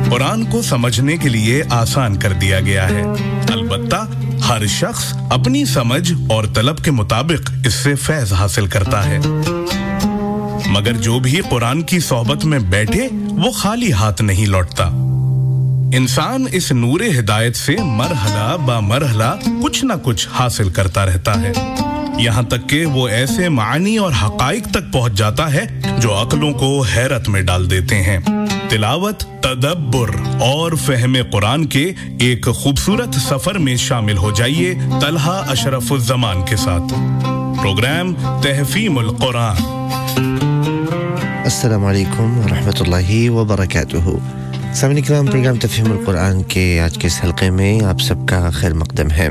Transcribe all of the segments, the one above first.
कुरान को समझने के लिए आसान कर दिया गया है। अलबत्ता हर शख्स अपनी समझ और तलब के मुताबिक इससे फैज़ हासिल करता है, मगर जो भी कुरान की सोहबत में बैठे वो खाली हाथ नहीं लौटता। इंसान इस नूरे हिदायत से मरहला बा मरहला कुछ ना कुछ हासिल करता रहता है, यहाँ तक कि वो ऐसे मानी और हकाइक तक पहुंच जाता है जो अक्लों को हैरत में डाल देते हैं। तिलावत, तदब्बुर और फहमे कुरान के एक खूबसूरत सफर में शामिल हो जाइए तलहा अशरफुज़्ज़मान के साथ। प्रोग्राम तहफ़ीमुल कुरान। अस्सलामु अलैकुम व रहमतुल्लाहि व बरकातुहू। सामईन किराम, प्रोग्राम तफहीमुल कुरान के आज के इस हल्के में आप सबका खैर मक़दम है।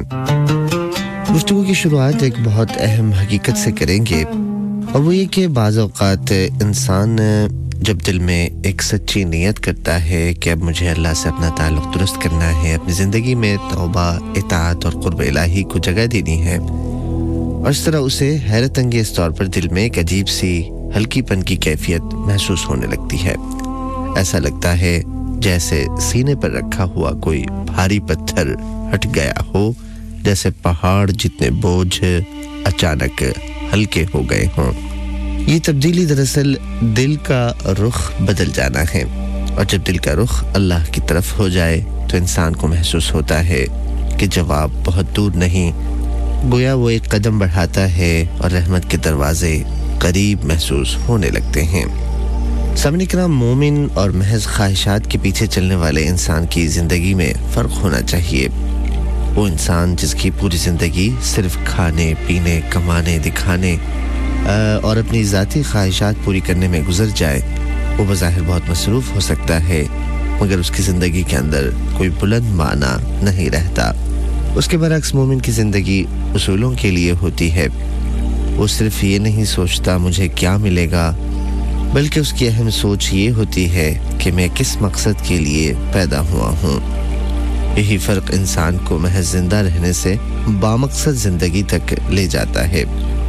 गुफ्तगू की शुरुआत एक बहुत अहम हकीकत से करेंगे, और वो ये कि बाज़ औक़ात इंसान जब दिल में एक सच्ची नीयत करता है कि अब मुझे अल्लाह से अपना ताल्लुक़ दुरुस्त करना है, अपनी ज़िंदगी में तौबा, इताअत और क़ुर्ब इलाही को जगह देनी है, और इस तरह उसे हैरत अंगेज़ तौर पर दिल में एक अजीब सी हल्कीपन की कैफियत महसूस होने लगती है। ऐसा लगता है जैसे सीने पर रखा हुआ कोई भारी पत्थर हट गया हो, जैसे पहाड़ जितने बोझ अचानक हल्के हो गए हों। ये तब्दीली दरअसल दिल का रुख बदल जाना है, और जब दिल का रुख अल्लाह की तरफ हो जाए तो इंसान को महसूस होता है कि जवाब बहुत दूर नहीं, गोया वो एक कदम बढ़ाता है और रहमत के दरवाजे करीब महसूस होने लगते हैं। सामईन किराम, मोमिन और महज ख्वाहिशात के पीछे चलने वाले इंसान की ज़िंदगी में फ़र्क होना चाहिए। वो इंसान जिसकी पूरी ज़िंदगी सिर्फ खाने, पीने, कमाने, दिखाने और अपनी ज़ाती ख्वाहिशात पूरी करने में गुजर जाए, वो बज़ाहिर बहुत मसरूफ़ हो सकता है, मगर उसकी ज़िंदगी के अंदर कोई बुलंद माना नहीं रहता। उसके बरक्स मोमिन की ज़िंदगी उसूलों के लिए होती है। वो सिर्फ ये नहीं सोचता मुझे क्या मिलेगा, बल्कि उसकी अहम सोच ये होती है कि मैं किस मकसद के लिए पैदा हुआ हूँ। यही फ़र्क इंसान को महज ज़िंदा रहने से बामकसद ज़िंदगी तक ले जाता है।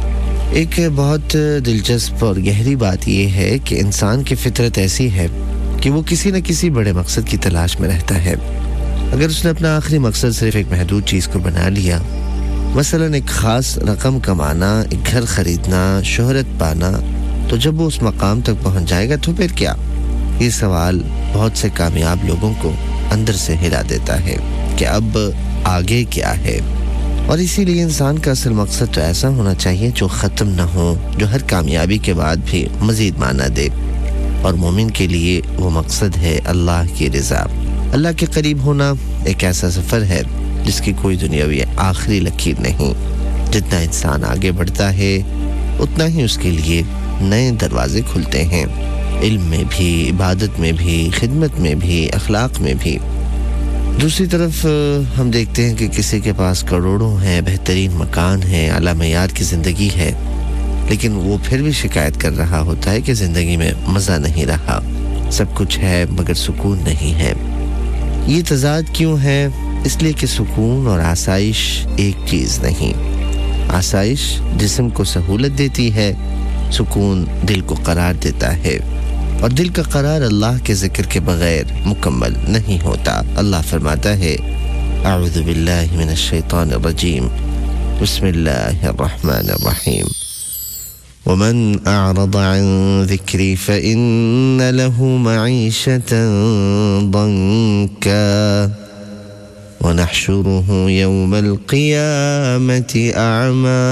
एक बहुत दिलचस्प और गहरी बात यह है कि इंसान की फितरत ऐसी है कि वो किसी न किसी बड़े मकसद की तलाश में रहता है। अगर उसने अपना आखिरी मकसद सिर्फ एक महदूद चीज़ को बना लिया, मसलन एक ख़ास रकम कमाना, एक घर ख़रीदना, शोहरत पाना, तो जब वो उस मकाम तक पहुंच जाएगा तो फिर क्या? ये सवाल बहुत से कामयाब लोगों को अंदर से हिला देता है कि अब आगे क्या है। और इसीलिए इंसान का असल मकसद तो ऐसा होना चाहिए जो ख़त्म ना हो, जो हर कामयाबी के बाद भी मज़ीद माना दे। और मोमिन के लिए वो मकसद है अल्लाह की रज़ा। अल्लाह के करीब होना एक ऐसा सफ़र है जिसकी कोई दुनियावी आखिरी लकीर नहीं। जितना इंसान आगे बढ़ता है उतना ही उसके लिए नए दरवाजे खुलते हैं, इल्म में भी, इबादत में भी, खिदमत में भी, अखलाक में भी। दूसरी तरफ हम देखते हैं कि किसी के पास करोड़ों हैं, बेहतरीन मकान है, आला मयार की ज़िंदगी है, लेकिन वो फिर भी शिकायत कर रहा होता है कि ज़िंदगी में मज़ा नहीं रहा। सब कुछ है मगर सुकून नहीं है। ये तज़ाद क्यों है? इसलिए कि सुकून और आसाइश एक चीज़ नहीं। आसाइश जिस्म को सहूलत देती है, सुकून दिल को करार देता है, और दिल का करार अल्लाह के ज़िक्र के बगैर मुकम्मल नहीं होता। अल्लाह फरमाता है, अऊज़ु बिल्लाहि मिनश शैतानिर रजीम, बिस्मिल्लाहिर रहमानिर रहीम, वमन अअरद अन ज़िक्री फ़इन्न लहू मईशतन दंका वनहशुरुहु यौमल क़ियामति अअमा।